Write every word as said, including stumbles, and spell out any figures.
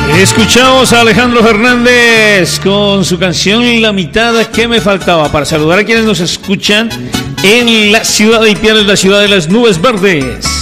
Escuchamos a Alejandro Fernández con su canción La mitad que me faltaba, para saludar a quienes nos escuchan en la ciudad de Ipiales, la ciudad de las nubes verdes.